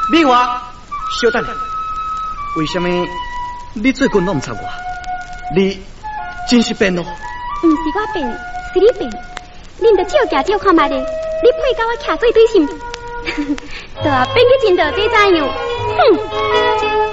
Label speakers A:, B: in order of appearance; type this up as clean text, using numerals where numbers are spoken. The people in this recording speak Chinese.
A: 美华，稍等，为什么你最近拢唔插我？你真是变咯？
B: 唔是我变，是你变。恁着少行少看卖咧，你配甲我徛做对心，大变去真着这怎样？哼！